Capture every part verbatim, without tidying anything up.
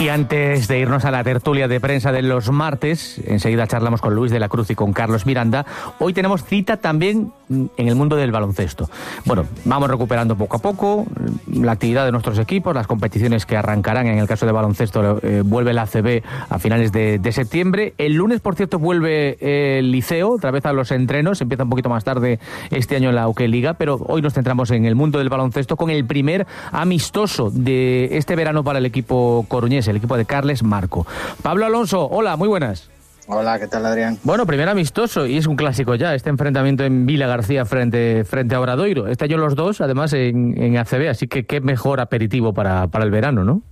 Y antes de irnos a la tertulia de prensa de los martes, enseguida charlamos con Luis de la Cruz y con Carlos Miranda. Hoy tenemos cita también en el mundo del baloncesto. Bueno, vamos recuperando poco a poco la actividad de nuestros equipos, las competiciones que arrancarán. En el caso de baloncesto, eh, vuelve la A C B a finales de, de septiembre. El lunes, por cierto, vuelve el Liceo, otra vez a los entrenos. Empieza un poquito más tarde este año en la U K Liga, pero hoy nos centramos en el mundo del baloncesto con el primer amistoso de este verano para el equipo coruñés, el equipo de Carles Marco. Pablo Alonso, hola, muy buenas. Hola, ¿qué tal, Adrián? Bueno, primer amistoso, y es un clásico ya, este enfrentamiento en Vila García frente, frente a Obradoiro. Este año los dos, además, en, en A C B, así que qué mejor aperitivo para, para el verano, ¿no?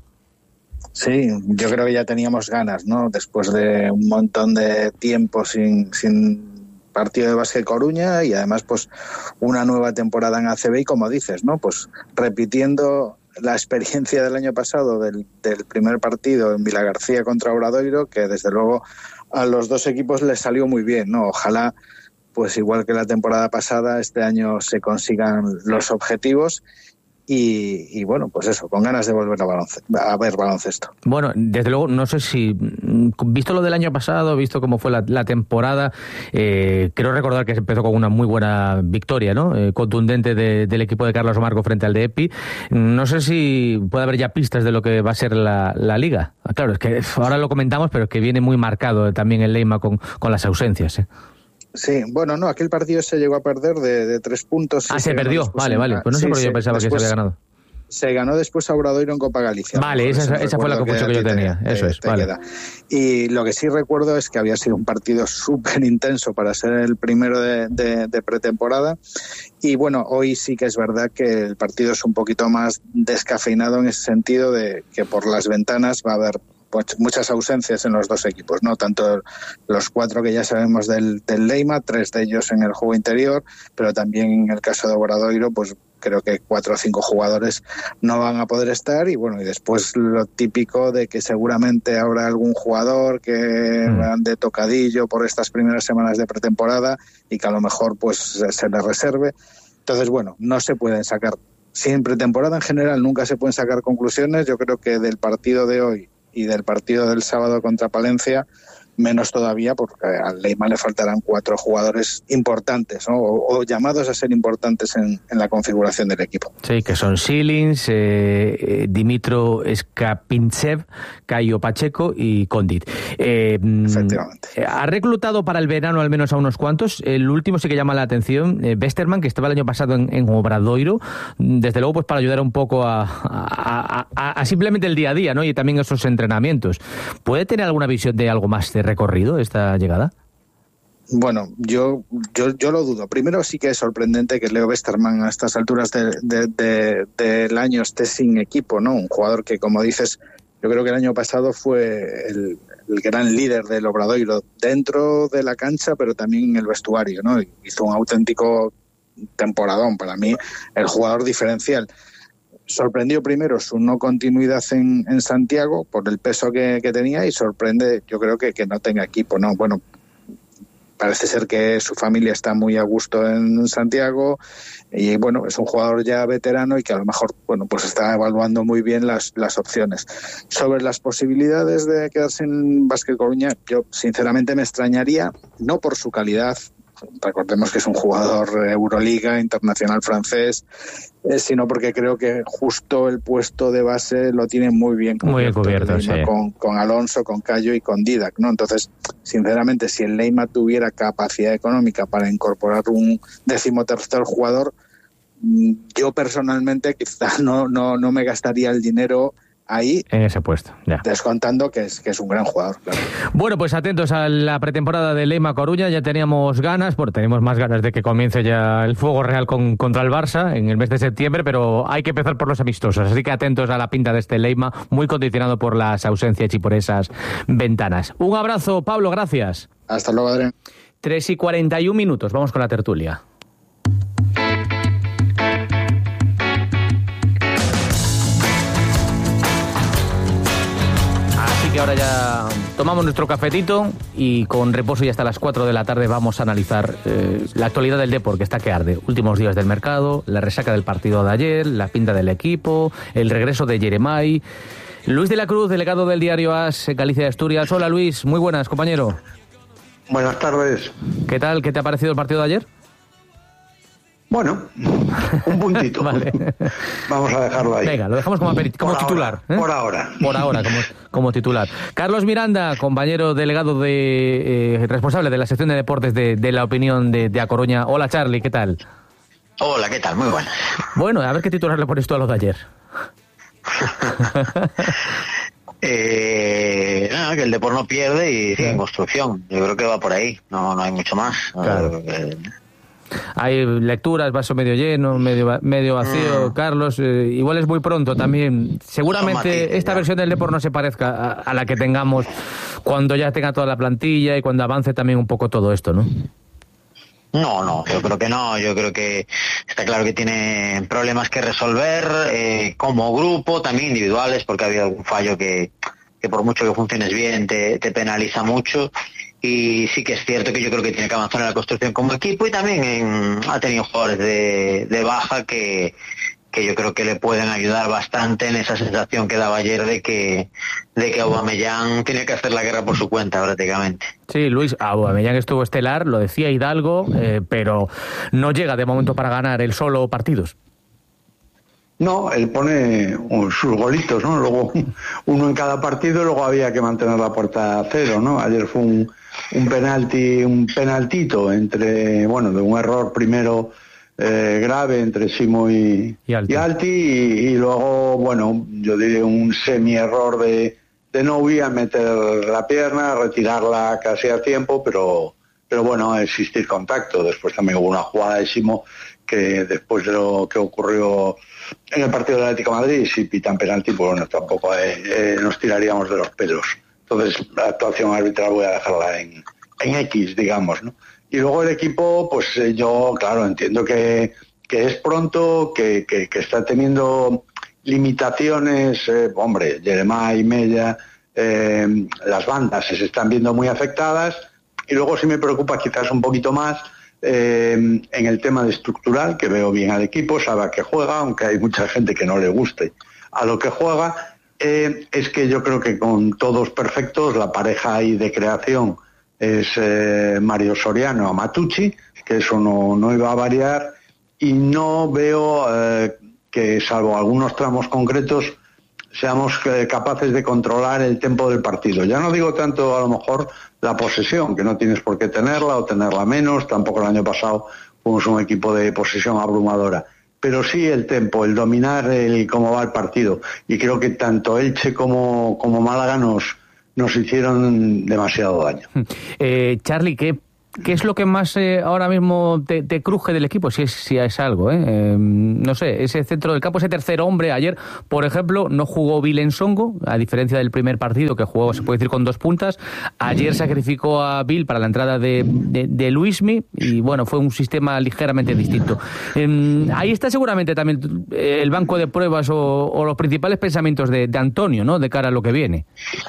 Sí, yo creo que ya teníamos ganas, ¿no? Después de un montón de tiempo sin, sin partido de Básquet Coruña y además, pues, una nueva temporada en A C B y, como dices, ¿no? Pues repitiendo la experiencia del año pasado del, del primer partido en Vilagarcía contra Obradoiro, que desde luego a los dos equipos les salió muy bien, ¿no? Ojalá, pues igual que la temporada pasada, este año se consigan los objetivos y, y bueno, pues eso, con ganas de volver a, balonce- a ver baloncesto. Bueno, desde luego, no sé si, visto lo del año pasado, visto cómo fue la, la temporada, eh, creo recordar que se empezó con una muy buena victoria, ¿no? Eh, contundente de, del equipo de Carlos Marco frente al de EPI. No sé si puede haber ya pistas de lo que va a ser la, la liga. Claro, es que ahora lo comentamos, pero es que viene muy marcado también el Leima con, con las ausencias, ¿eh? Sí, bueno, no, aquel partido se llegó a perder de, de tres puntos. Ah, se, se perdió, vale, en... vale. Pues no sé sí, por qué yo pensaba después, que se había ganado. Se ganó después a Obradoiro en Copa Galicia. Vale, esa, esa fue la confusión que, que yo tenía, te, eso es, te vale. Queda. Y lo que sí recuerdo es que había sido un partido súper intenso para ser el primero de, de, de pretemporada. Y bueno, hoy sí que es verdad que el partido es un poquito más descafeinado en ese sentido de que por las ventanas va a haber pues muchas ausencias en los dos equipos, ¿no? Tanto los cuatro que ya sabemos del, del Leima, tres de ellos en el juego interior, pero también en el caso de Obradoiro, pues creo que cuatro o cinco jugadores no van a poder estar y bueno, y después lo típico de que seguramente habrá algún jugador que mm. ande tocadillo por estas primeras semanas de pretemporada y que a lo mejor pues se le reserve. Entonces, bueno, no se pueden sacar, si en pretemporada en general nunca se pueden sacar conclusiones, yo creo que del partido de hoy y del partido del sábado contra Palencia, menos todavía, porque al Leima le faltarán cuatro jugadores importantes, ¿no? o, o llamados a ser importantes en, en la configuración del equipo. Sí, que son Silins, eh, Dimitro Skapintsev, Caio Pacheco y Condit. Eh, Efectivamente. Ha reclutado para el verano al menos a unos cuantos. El último sí que llama la atención, eh, Westerman, que estaba el año pasado en, en Obradoiro, desde luego pues para ayudar un poco a, a, a, a simplemente el día a día, ¿no? Y también esos entrenamientos. ¿Puede tener alguna visión de algo más de recorrido esta llegada? Bueno, yo, yo yo lo dudo. Primero sí que es sorprendente que Leo Westerman a estas alturas de, de, de, del año esté sin equipo, ¿no? Un jugador que, como dices, yo creo que el año pasado fue el, el gran líder del Obradoiro dentro de la cancha, pero también en el vestuario, ¿no? Hizo un auténtico temporadón, para mí, el jugador diferencial. Sorprendió primero su no continuidad en, en Santiago por el peso que, que tenía y sorprende, yo creo que, que no tenga equipo, ¿no? Bueno, parece ser que su familia está muy a gusto en Santiago y bueno, es un jugador ya veterano y que a lo mejor, bueno, pues está evaluando muy bien las, las opciones. Sobre las posibilidades de quedarse en Básquet Coruña, yo sinceramente me extrañaría, no por su calidad, recordemos que es un jugador Euroliga, internacional francés, eh, sino porque creo que justo el puesto de base lo tiene muy bien cubierto, muy bien cubierto Leima, sí. con, con Alonso, con Cayo y con Didac, ¿no? Entonces, sinceramente, si el Leima tuviera capacidad económica para incorporar un decimotercer jugador, yo personalmente quizá no, no, no me gastaría el dinero ahí en ese puesto, ya. Descontando que es, que es un gran jugador, claro. Bueno, pues atentos a la pretemporada de Leima Coruña, ya teníamos ganas, bueno, tenemos más ganas de que comience ya el fuego real con, contra el Barça en el mes de septiembre, pero hay que empezar por los amistosos, así que atentos a la pinta de este Leima, muy condicionado por las ausencias y por esas ventanas. Un abrazo, Pablo, gracias. Hasta luego, Adrián. tres y cuarenta y un minutos, vamos con la tertulia. Que ahora ya tomamos nuestro cafetito y con reposo y hasta las cuatro de la tarde vamos a analizar eh, la actualidad del deporte, que está que arde. Últimos días del mercado, la resaca del partido de ayer, la pinta del equipo, el regreso de Jeremai. Luis de la Cruz, delegado del diario AS, Galicia de Asturias. Hola Luis, muy buenas, compañero. Buenas tardes. ¿Qué tal? ¿Qué te ha parecido el partido de ayer? Bueno, un puntito. Vale. Vamos a dejarlo ahí. Venga, lo dejamos como, como por titular. Ahora, ¿eh? Por ahora. Por ahora, como, como titular. Carlos Miranda, compañero delegado de eh, responsable de la sección de deportes de, de La Opinión de, de A Coruña. Hola Charlie, ¿qué tal? Hola, ¿qué tal? Muy buenas. Bueno, a ver qué titular le pones tú a lo de ayer. eh, nada, que el Depor no pierde y sigue en construcción. Yo creo que va por ahí, no, no hay mucho más. Claro. Eh, Hay lecturas, vaso medio lleno, medio medio vacío, mm. Carlos, eh, igual es muy pronto también. Seguramente matices, esta ya. versión del Depor no se parezca a, a la que tengamos cuando ya tenga toda la plantilla y cuando avance también un poco todo esto, ¿no? No, no, yo creo que no, yo creo que está claro que tiene problemas que resolver eh, como grupo, también individuales, porque ha habido algún fallo que, que por mucho que funciones bien te, te penaliza mucho. Y sí que es cierto que yo creo que tiene que avanzar en la construcción como equipo y también en, ha tenido jugadores de, de baja que, que yo creo que le pueden ayudar bastante en esa sensación que daba ayer de que de que Aubameyang tiene que hacer la guerra por su cuenta prácticamente. Sí, Luis, Aubameyang estuvo estelar, lo decía Hidalgo, eh, pero no llega de momento para ganar él solo partidos. No, él pone sus golitos, ¿no? Luego uno en cada partido y luego había que mantener la puerta a cero, ¿no? Ayer fue un, un penalti, un penaltito entre, bueno, de un error primero eh, grave entre Simo y, y Alti, y, Alti y, y luego, bueno, yo diría un semi-error de, de Novi a meter la pierna, retirarla casi a tiempo, pero, pero bueno, existir contacto. Después también hubo una jugada de Simo que después de lo que ocurrió en el partido del Atlético de Madrid, si pitan penalti, pues bueno, tampoco eh, eh, nos tiraríamos de los pelos. Entonces, la actuación arbitral voy a dejarla en, en X, digamos, ¿no? Y luego el equipo, pues eh, yo, claro, entiendo que, que es pronto, que, que, que está teniendo limitaciones, eh, hombre, Jeremá y Mella, eh, las bandas se están viendo muy afectadas, y luego sí me preocupa quizás un poquito más Eh, en el tema de estructural, que veo bien al equipo, sabe a qué juega, aunque hay mucha gente que no le guste a lo que juega, eh, es que yo creo que con todos perfectos, la pareja ahí de creación es eh, Mario Soriano a Matucci, que eso no, no iba a variar, y no veo eh, que, salvo algunos tramos concretos, seamos eh, capaces de controlar el tempo del partido. Ya no digo tanto a lo mejor la posesión, que no tienes por qué tenerla o tenerla menos, tampoco el año pasado fuimos un equipo de posesión abrumadora, pero sí el tempo, el dominar el cómo va el partido, y creo que tanto Elche como, como Málaga nos, nos hicieron demasiado daño. Eh, Charlie, ¿qué ¿Qué es lo que más eh, ahora mismo te, te cruje del equipo? Si es, si es algo, ¿eh? Eh, no sé, ese centro del campo, ese tercer hombre. Ayer, por ejemplo, no jugó Bill Nsongo, a diferencia del primer partido que jugó, se puede decir, con dos puntas. Ayer sacrificó a Bill para la entrada de, de, de Luismi y, bueno, fue un sistema ligeramente distinto. Eh, ahí está seguramente también el banco de pruebas o, o los principales pensamientos de, de Antonio, ¿no?, de cara a lo que viene.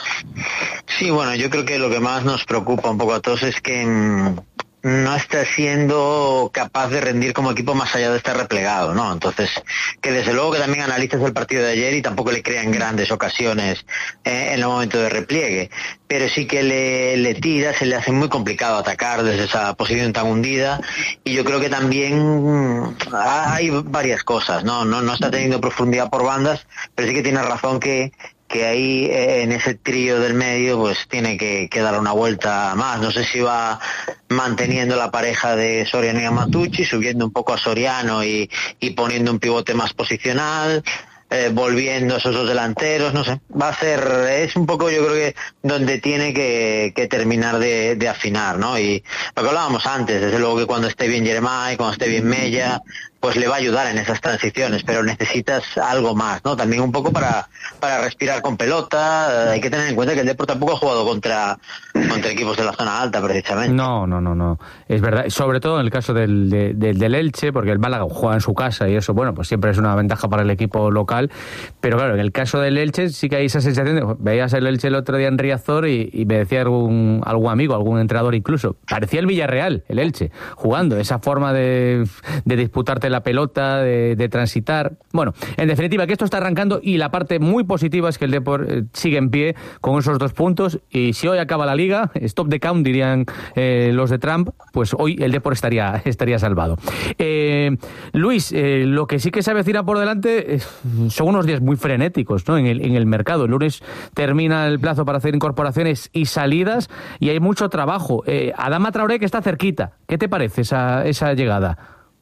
Sí, bueno, yo creo que lo que más nos preocupa un poco a todos es que no está siendo capaz de rendir como equipo más allá de estar replegado, ¿no? Entonces, que desde luego que también analices el partido de ayer y tampoco le crean grandes ocasiones eh, en el momento de repliegue, pero sí que le, le tira, se le hace muy complicado atacar desde esa posición tan hundida, y yo creo que también hay varias cosas, ¿no? No, no está teniendo profundidad por bandas, pero sí que tiene razón que que ahí eh, en ese trío del medio pues tiene que, que dar una vuelta más. No sé si va manteniendo la pareja de Soriano y Matucci, subiendo un poco a Soriano y, y poniendo un pivote más posicional, eh, volviendo a esos dos delanteros, no sé. Va a ser, es un poco, yo creo que donde tiene que, que terminar de, de afinar, ¿no? Y lo que hablábamos antes, desde luego que cuando esté bien Jeremá y cuando esté bien Mella, pues le va a ayudar en esas transiciones, pero necesitas algo más, ¿no? También un poco para, para respirar con pelota. Hay que tener en cuenta que el Depor tampoco ha jugado contra contra equipos de la zona alta, precisamente. No, no, no, no. Es verdad, sobre todo en el caso del, de, de, del Elche, porque el Málaga juega en su casa y eso, bueno, pues siempre es una ventaja para el equipo local. Pero claro, en el caso del Elche sí que hay esa sensación de, veías el Elche el otro día en Riazor y, y me decía algún, algún amigo, algún entrenador incluso, parecía el Villarreal, el Elche, jugando, esa forma de, de disputarte la pelota, de, de transitar. Bueno, en definitiva, que esto está arrancando y la parte muy positiva es que el Depor eh, sigue en pie con esos dos puntos y si hoy acaba la liga, stop the count dirían eh, los de Trump, pues hoy el Depor estaría, estaría salvado. Eh, Luis, eh, lo que sí que se avecina por delante eh, son unos días muy frenéticos, ¿no? en, el, en el mercado. El lunes termina el plazo para hacer incorporaciones y salidas y hay mucho trabajo. Eh, Adama Traoré, que está cerquita, ¿qué te parece esa, esa llegada?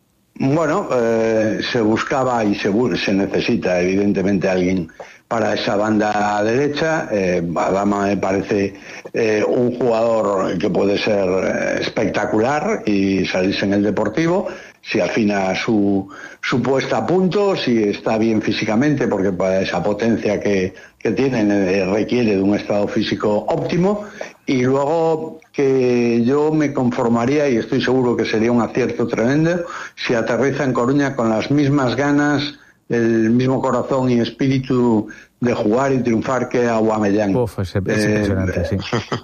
Bueno, eh, se buscaba y se, se necesita evidentemente alguien para esa banda derecha. eh, Adama me parece eh, un jugador que puede ser eh, espectacular y salirse en el Deportivo si afina su, su puesta a punto, si está bien físicamente, porque para esa potencia que, que tiene eh, requiere de un estado físico óptimo. Y luego que yo me conformaría, y estoy seguro que sería un acierto tremendo, si aterriza en Coruña con las mismas ganas, el mismo corazón y espíritu de jugar y triunfar que Aubameyang. Uf, es, es eh, impresionante, sí.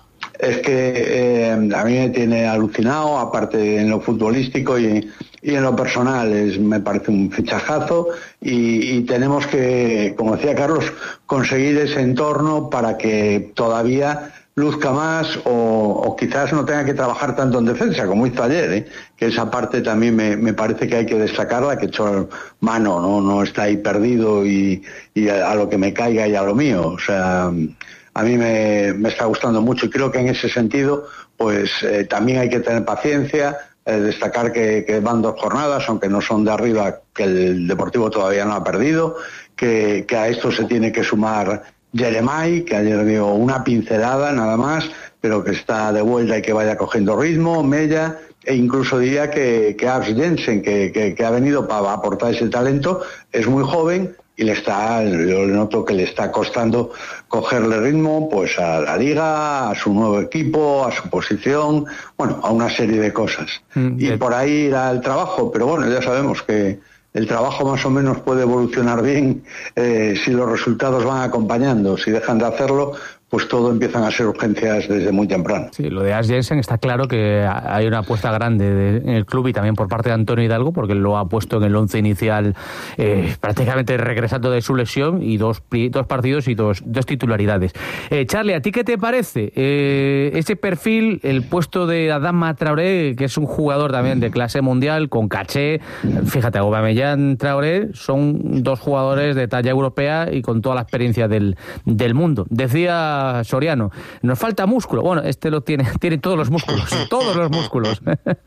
Es que eh, a mí me tiene alucinado, aparte en lo futbolístico y, y en lo personal, es, me parece un fichajazo y, y tenemos que, como decía Carlos, conseguir ese entorno para que todavía luzca más o, o quizás no tenga que trabajar tanto en defensa como hizo ayer, ¿eh? Que esa parte también me, me parece que hay que destacarla, que echó mano, no, no está ahí perdido y, y a, a lo que me caiga y a lo mío. O sea, a mí me, me está gustando mucho y creo que en ese sentido pues eh, también hay que tener paciencia, eh, destacar que, que van dos jornadas, aunque no son de arriba, que el Deportivo todavía no ha perdido, que, que a esto se tiene que sumar Jeremai, que ayer dio una pincelada nada más, pero que está de vuelta y que vaya cogiendo ritmo, Mella, e incluso diría que, que Abs Jensen, que, que, que ha venido para aportar ese talento, es muy joven y le está, yo noto que le está costando cogerle ritmo pues a la liga, a su nuevo equipo, a su posición, bueno, a una serie de cosas. Mm, y por ahí irá el trabajo, pero bueno, ya sabemos que el trabajo más o menos puede evolucionar bien eh, si los resultados van acompañando. Si dejan de hacerlo, pues todo empiezan a ser urgencias desde muy temprano. Sí, lo de Ash Jensen está claro que hay una apuesta grande de, en el club y también por parte de Antonio Hidalgo, porque lo ha puesto en el once inicial eh, prácticamente regresando de su lesión y dos, dos partidos y dos, dos titularidades. Eh, Charlie, ¿a ti qué te parece eh, ese perfil, el puesto de Adama Traoré, que es un jugador también de clase mundial, con caché? Fíjate, Aubameyang, Traoré son dos jugadores de talla europea y con toda la experiencia del, del mundo. Decía Soriano, nos falta músculo. Bueno, este lo tiene, tiene todos los músculos, todos los músculos.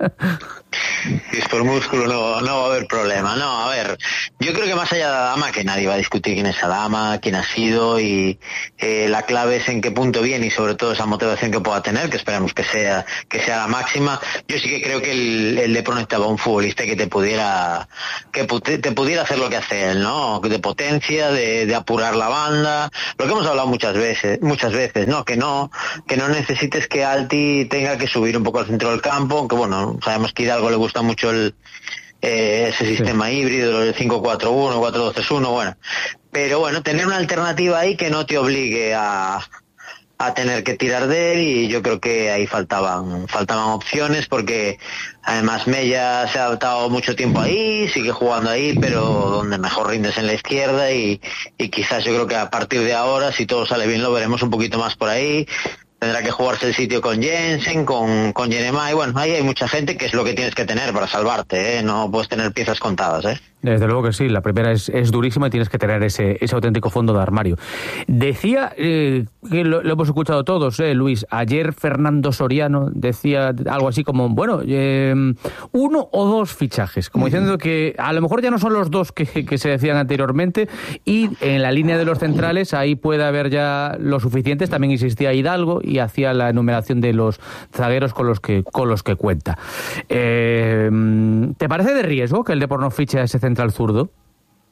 Si es por músculo no, no va a haber problema. No, a ver, yo creo que más allá de Adama, que nadie va a discutir quién es Adama, quién ha sido y eh, la clave es en qué punto viene y sobre todo esa motivación que pueda tener, que esperamos que sea que sea la máxima. Yo sí que creo que el, el Depor necesitaba un futbolista que te pudiera que te pudiera hacer lo que hace él, ¿no? De potencia, de, de apurar la banda, lo que hemos hablado muchas veces, muchas veces, ¿no? Que no que no necesites que Alti tenga que subir un poco al centro del campo, aunque bueno, sabemos que a Hidalgo le gusta mucho el eh, ese sistema sí. híbrido, el cinco cuatro uno, cuatro dos tres uno, bueno. Pero bueno, tener una alternativa ahí que no te obligue a a tener que tirar de él, y yo creo que ahí faltaban faltaban opciones, porque además Mella se ha adaptado mucho tiempo ahí, sigue jugando ahí, pero donde mejor rindes en la izquierda, y, y quizás yo creo que a partir de ahora, si todo sale bien, lo veremos un poquito más por ahí. Tendrá que jugarse el sitio con Jensen, con, con Jeremai. Bueno, ahí hay mucha gente, que es lo que tienes que tener para salvarte, ¿eh? No puedes tener piezas contadas, ¿eh? Desde luego que sí, la primera es, es durísima y tienes que tener ese, ese auténtico fondo de armario. Decía, eh, que lo, lo hemos escuchado todos, eh, Luis, ayer Fernando Soriano decía algo así como, bueno, eh, uno o dos fichajes, como diciendo que a lo mejor ya no son los dos que, que se decían anteriormente, y en la línea de los centrales ahí puede haber ya los suficientes. También insistía Hidalgo y hacía la enumeración de los zagueros con los que, con los que cuenta. Eh, ¿Te parece de riesgo que el Depor no fiche a ese central zurdo?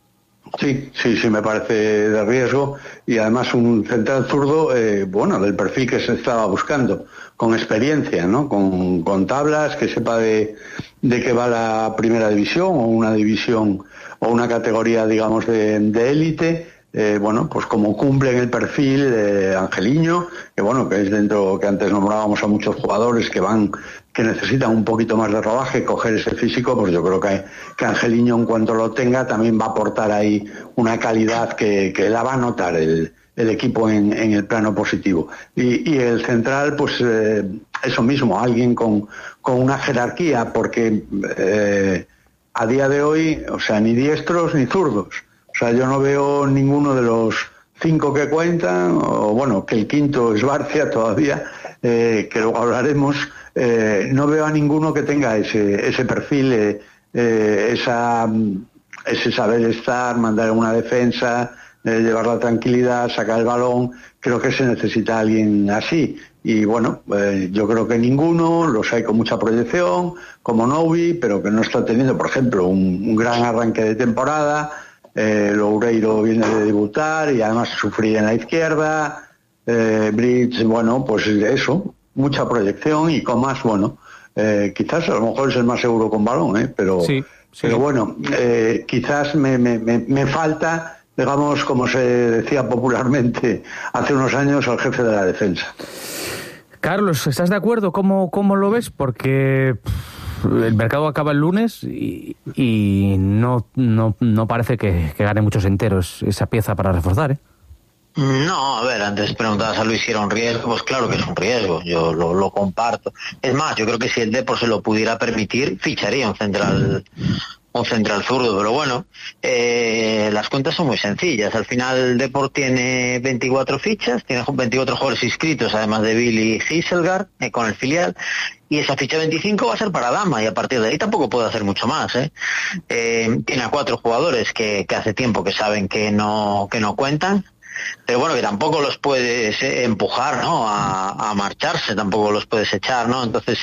Sí, sí, sí, me parece de riesgo, y además un central zurdo, eh, bueno, del perfil que se estaba buscando, con experiencia, ¿no? Con, con tablas, que sepa de, de qué va la primera división o una división o una categoría, digamos, de, de élite. Eh, bueno, pues como cumple en el perfil de Angeliño, que bueno, que es dentro, que antes nombrábamos a muchos jugadores que van, que necesitan un poquito más de rodaje, coger ese físico, pues yo creo que, que Angeliño, en cuanto lo tenga, también va a aportar ahí una calidad que, que la va a notar el, el equipo en, en el plano positivo. Y, y el central, pues eh, eso mismo, alguien con, con una jerarquía, porque eh, a día de hoy, o sea, ni diestros ni zurdos. O sea, yo no veo ninguno de los cinco que cuentan, o bueno, que el quinto es Barcia todavía, eh, que luego hablaremos, eh, no veo a ninguno que tenga ese, ese perfil, eh, eh, esa, ese saber estar, mandar una defensa, eh, llevar la tranquilidad, sacar el balón. Creo que se necesita alguien así. Y bueno, eh, yo creo que ninguno, los hay con mucha proyección, como Novi, pero que no está teniendo, por ejemplo, un, un gran arranque de temporada. Eh, Loureiro viene de debutar y además sufrir en la izquierda. eh, Bridge, bueno, pues eso, mucha proyección, y Comas, bueno, eh, quizás a lo mejor es el más seguro con balón, ¿eh? pero, sí, sí. pero bueno, eh, quizás me, me, me, me falta, digamos, como se decía popularmente hace unos años, al jefe de la defensa. Carlos, ¿estás de acuerdo? ¿Cómo, cómo lo ves? Porque el mercado acaba el lunes y, y no, no, no parece que, que gane muchos enteros esa pieza para reforzar, ¿eh? No, a ver, antes preguntabas a Luis si era un riesgo, pues claro que es un riesgo, yo lo, lo comparto. Es más, yo creo que si el Depor se lo pudiera permitir, ficharía un central un central zurdo, pero bueno, eh, las cuentas son muy sencillas. Al final el Depor tiene veinticuatro fichas, tiene veinticuatro jugadores inscritos, además de Billy Giselgard, eh, con el filial, y esa ficha veinticinco va a ser para Dama, y a partir de ahí tampoco puede hacer mucho más, ¿eh? Eh, tiene a cuatro jugadores que, que hace tiempo que saben que no, que no cuentan, pero bueno, que tampoco los puedes eh, empujar, ¿no? A, a marcharse, tampoco los puedes echar, ¿no? Entonces,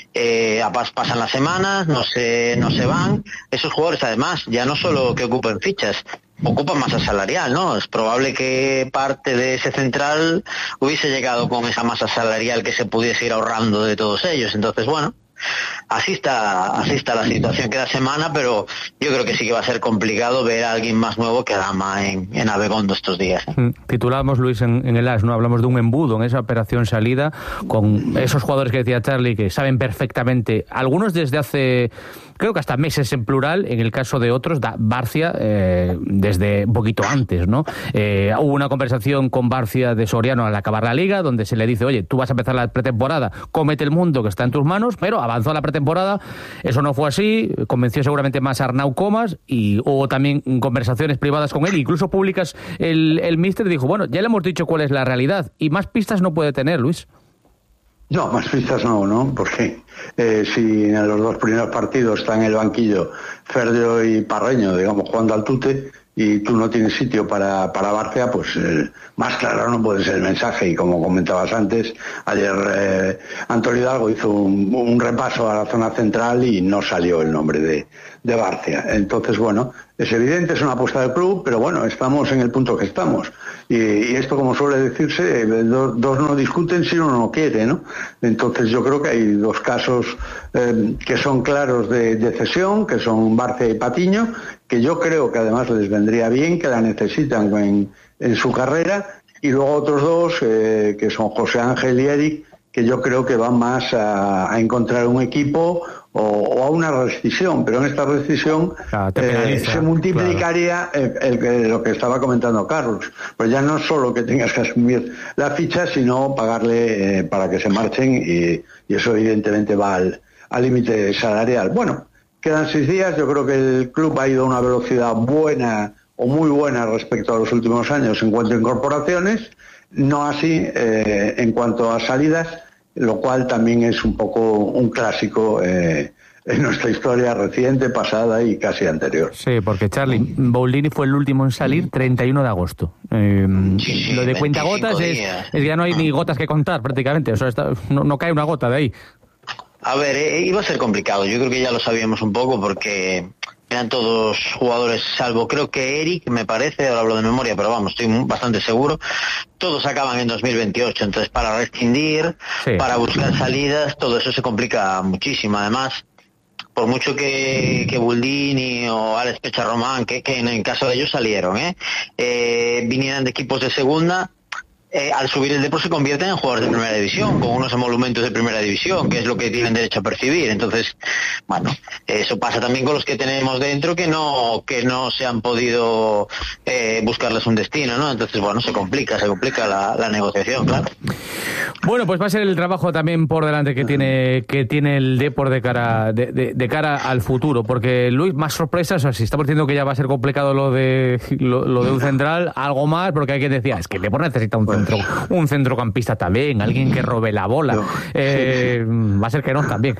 eh, pasan las semanas, no se, no se van. Esos jugadores, además, ya no solo que ocupen fichas, ocupan masa salarial, ¿no? Es probable que parte de ese central hubiese llegado con esa masa salarial que se pudiese ir ahorrando de todos ellos. Entonces, bueno, así está, así está la situación cada semana, pero yo creo que sí que va a ser complicado ver a alguien más nuevo que Adama en, en Abegondo estos días. Titulábamos, Luis, en, en el As, ¿no? Hablamos de un embudo en esa operación salida, con esos jugadores que decía Charlie, que saben perfectamente, algunos desde hace, creo que hasta meses en plural, en el caso de otros, da, Barcia, eh, desde un poquito antes, ¿no? Eh, hubo una conversación con Barcia de Soriano al acabar la liga, donde se le dice, oye, tú vas a empezar la pretemporada, cómete el mundo que está en tus manos, pero avanzó a la pretemporada, eso no fue así, convenció seguramente más a Arnau Comas, y hubo también conversaciones privadas con él, incluso públicas. El, el míster dijo, bueno, ya le hemos dicho cuál es la realidad, y más pistas no puede tener, Luis. No, más pistas no, ¿no? Porque eh, si en los dos primeros partidos está en el banquillo Ferdio y Parreño, digamos, jugando al tute, y tú no tienes sitio para, para Barcia, pues eh, más claro no puede ser el mensaje. Y como comentabas antes, ayer eh, Antonio Hidalgo hizo un, un repaso a la zona central y no salió el nombre de, de Barcia. Entonces, bueno, es evidente, es una apuesta del club, pero bueno, estamos en el punto que estamos. Y, y esto, como suele decirse, dos, dos no discuten si uno no quiere, ¿no? Entonces yo creo que hay dos casos eh, que son claros de, de cesión, que son Barcia y Patiño, que yo creo que además les vendría bien, que la necesitan en, en su carrera, y luego otros dos, eh, que son José Ángel y Eric, que yo creo que van más a, a encontrar un equipo o, o a una rescisión, pero en esta rescisión ah, eh, se multiplicaría claro. el, el, lo que estaba comentando Carlos, pues ya no solo que tengas que asumir la ficha, sino pagarle eh, para que se marchen, y, y eso evidentemente va al límite salarial. Bueno, quedan seis días, yo creo que el club ha ido a una velocidad buena o muy buena respecto a los últimos años en cuanto a incorporaciones, no así eh, en cuanto a salidas, lo cual también es un poco un clásico eh, en nuestra historia reciente, pasada y casi anterior. Sí, porque Charlie, Boldini fue el último en salir, treinta y uno de agosto. Eh, sí, sí, lo de cuentagotas es, es que ya no hay ni gotas que contar prácticamente, o sea, está, no, no cae una gota de ahí. A ver, eh, iba a ser complicado, yo creo que ya lo sabíamos un poco porque eran todos jugadores, salvo creo que Eric, me parece, ahora hablo de memoria, pero vamos, estoy bastante seguro, todos acaban en dos mil veintiocho, entonces para rescindir, sí. para buscar salidas, todo eso se complica muchísimo. Además, por mucho que, que Buldini o Alex Pecharromán, que, que en el caso de ellos salieron, ¿eh? Eh, vinieran de equipos de segunda, Eh, al subir el Depor se convierten en jugadores de primera división, con unos emolumentos de primera división, que es lo que tienen derecho a percibir. Entonces, bueno, eso pasa también con los que tenemos dentro, que no que no se han podido eh, buscarles un destino, ¿no? Entonces, bueno, se complica, se complica la, la negociación, claro. Bueno, pues va a ser el trabajo también por delante que tiene que tiene el Depor de cara de, de, de cara al futuro, porque Luis, más sorpresas, o sea, si estamos diciendo que ya va a ser complicado lo de lo, lo de un central, algo más, porque hay quien decía, es que el Depor necesita un centro, un centrocampista también, alguien que robe la bola. No, eh, sí, sí. Va a ser que no también.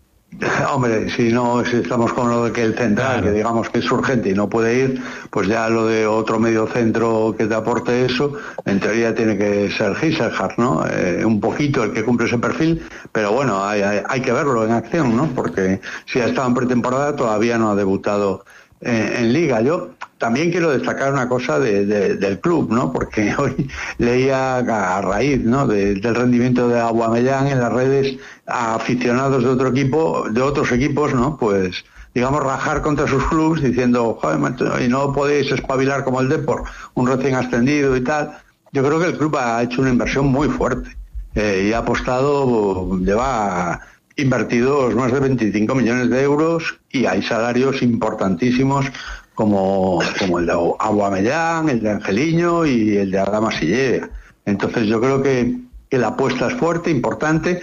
Hombre, si no, si estamos con lo de que el central, claro, que digamos que es urgente y no puede ir, pues ya lo de otro medio centro que te aporte eso, en teoría tiene que ser Giselhard, ¿no? Eh, un poquito el que cumple ese perfil, pero bueno, hay, hay, hay que verlo en acción, ¿no? Porque si ha estado en pretemporada todavía no ha debutado eh, en Liga. Yo también quiero destacar una cosa de, de, del club, ¿no? Porque hoy leía a raíz, ¿no?, de, del rendimiento de Aubameyang en las redes a aficionados de otro equipo, de otros equipos, ¿no? Pues digamos rajar contra sus clubes diciendo, joder, macho, y no podéis espabilar como el Depor, un recién ascendido y tal. Yo creo que el club ha hecho una inversión muy fuerte eh, y ha apostado, lleva invertidos más de veinticinco millones de euros y hay salarios importantísimos como, como el de Aubameyang, el de Angeliño y el de Adama Sillera. Entonces yo creo que, que la apuesta es fuerte, importante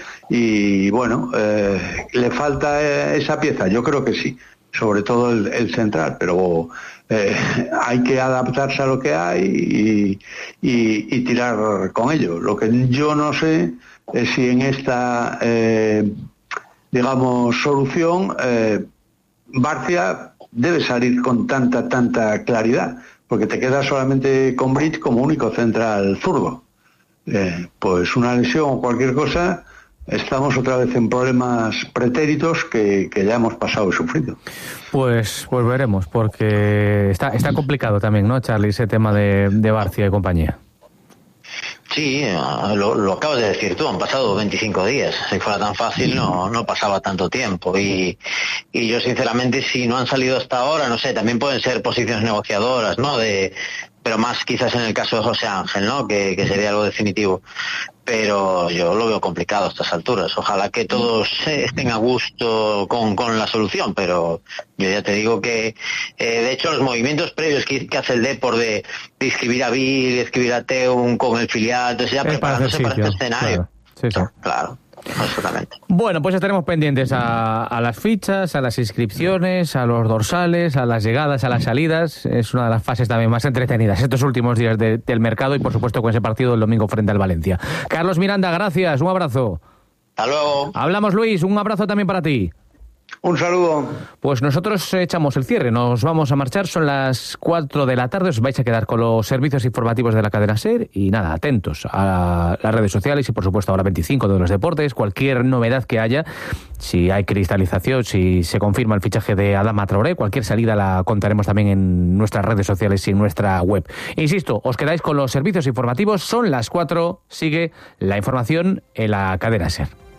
y bueno, eh, le falta esa pieza, yo creo que sí, sobre todo el, el central, pero eh, hay que adaptarse a lo que hay y, y, y tirar con ello. Lo que yo no sé es si en esta eh, digamos solución eh, Barcia debe salir con tanta, tanta claridad, porque te quedas solamente con Bridge como único central zurdo. Eh, pues una lesión o cualquier cosa, estamos otra vez en problemas pretéritos que, que ya hemos pasado y sufrido. Pues, pues veremos, porque está, está complicado también, ¿no, Charlie, ese tema de, de Barcia y compañía? Sí, lo, lo acabas de decir tú, han pasado veinticinco días. Si fuera tan fácil no, no pasaba tanto tiempo. Y, y yo sinceramente, si no han salido hasta ahora, no sé, también pueden ser posiciones negociadoras, ¿no? De, pero más quizás en el caso de José Ángel, ¿no? Que, que sería algo definitivo. Pero yo lo veo complicado a estas alturas. Ojalá que todos estén a gusto con, con la solución, pero yo ya te digo que, eh, de hecho, los movimientos previos que, que hace el Depor de, de inscribir a Bill, de inscribir a Teun con el filial, entonces ya es preparándose para, para este escenario. Claro, sí, sí. Claro. Absolutamente. Bueno, pues estaremos pendientes a, a las fichas, a las inscripciones, a los dorsales, a las llegadas, a las salidas. Es una de las fases también más entretenidas estos últimos días de, del mercado y por supuesto con ese partido el domingo frente al Valencia. Carlos Miranda, gracias, un abrazo. Hasta luego. Hablamos, Luis, un abrazo también para ti. Un saludo. Pues nosotros echamos el cierre, nos vamos a marchar, son las cuatro de la tarde, os vais a quedar con los servicios informativos de la cadena SER y nada, atentos a las redes sociales y por supuesto ahora veinticinco de los deportes, cualquier novedad que haya, si hay cristalización, si se confirma el fichaje de Adama Traoré, cualquier salida la contaremos también en nuestras redes sociales y en nuestra web. Insisto, os quedáis con los servicios informativos, son las cuatro, sigue la información en la cadena SER.